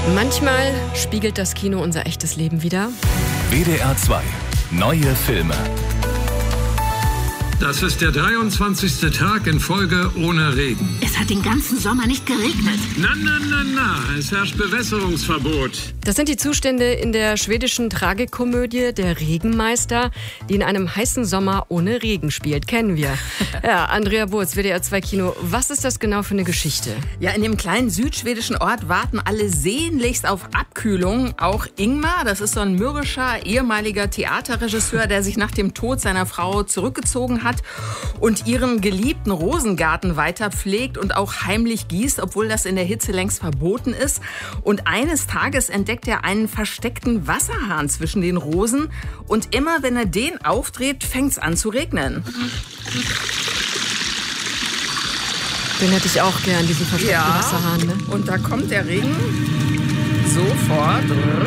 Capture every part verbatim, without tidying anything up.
Manchmal spiegelt das Kino unser echtes Leben wider. W D R zwei. Neue Filme. Das ist der dreiundzwanzigste Tag in Folge ohne Regen. Es hat den ganzen Sommer nicht geregnet. Na, na, na, na, es herrscht Bewässerungsverbot. Das sind die Zustände in der schwedischen Tragikomödie Der Regenmeister, die in einem heißen Sommer ohne Regen spielt. Kennen wir. Ja, Andrea Burz, W D R zwei Kino. Was ist das genau für eine Geschichte? Ja, in dem kleinen südschwedischen Ort warten alle sehnlichst auf Abkühlung. Auch Ingmar, das ist so ein mürrischer, ehemaliger Theaterregisseur, der sich nach dem Tod seiner Frau zurückgezogen hat und ihren geliebten Rosengarten weiter pflegt und auch heimlich gießt, obwohl das in der Hitze längst verboten ist. Und eines Tages entdeckt er einen versteckten Wasserhahn zwischen den Rosen und immer wenn er den aufdreht, fängt es an zu regnen. Den hätte ich auch gern, diesen versteckten Ja, Wasserhahn. Ne? und da kommt der Regen sofort.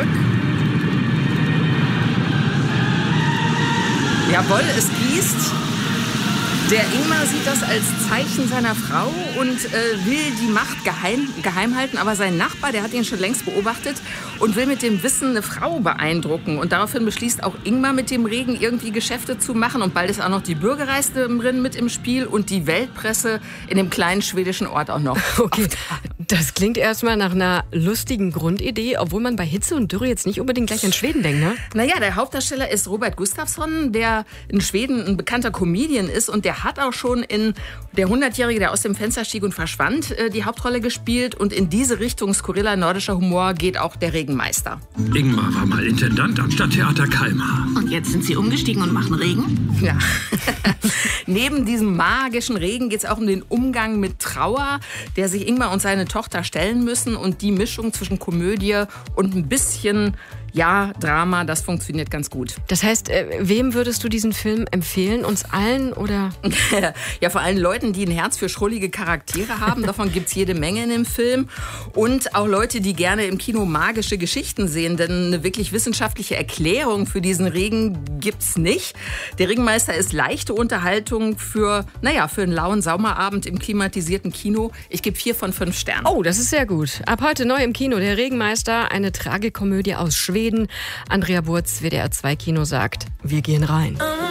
Jawohl, es gießt. Der Ingmar sieht das als Zeichen seiner Frau und äh, will die Macht geheim, geheim halten. Aber sein Nachbar, der hat ihn schon längst beobachtet und will mit dem Wissen eine Frau beeindrucken. Und daraufhin beschließt auch Ingmar mit dem Regen irgendwie Geschäfte zu machen. Und bald ist auch noch die Bürgermeisterin mit im Spiel und die Weltpresse in dem kleinen schwedischen Ort auch noch. Okay, das klingt erstmal nach einer lustigen Grundidee, obwohl man bei Hitze und Dürre jetzt nicht unbedingt gleich an Schweden denkt, ne? Naja, der Hauptdarsteller ist Robert Gustafsson, der in Schweden ein bekannter Comedian ist und der hat auch schon in Der hundertjährige, der aus dem Fenster stieg und verschwand, die Hauptrolle gespielt. Und in diese Richtung skurriler nordischer Humor geht auch Der Regenmeister. Ingmar war mal Intendant am Stadttheater Kalmar. Und jetzt sind sie umgestiegen und machen Regen? Ja. Neben diesem magischen Regen geht es auch um den Umgang mit Trauer, der sich Ingmar und seine Tochter stellen müssen. Und die Mischung zwischen Komödie und ein bisschen, ja, Drama, das funktioniert ganz gut. Das heißt, äh, wem würdest du diesen Film empfehlen? Uns allen oder? Ja, vor allem Leuten, die ein Herz für schrullige Charaktere haben. Davon gibt's jede Menge in dem Film. Und auch Leute, die gerne im Kino magische Geschichten sehen. Denn eine wirklich wissenschaftliche Erklärung für diesen Regen gibt's nicht. Der Regenmeister ist leichte Unterhaltung für, naja, für einen lauen Sommerabend im klimatisierten Kino. Ich gebe vier von fünf Sternen. Oh, das ist sehr gut. Ab heute neu im Kino Der Regenmeister, eine Tragikomödie aus Schweden. Andrea Burz, W D R zwei Kino sagt, wir gehen rein.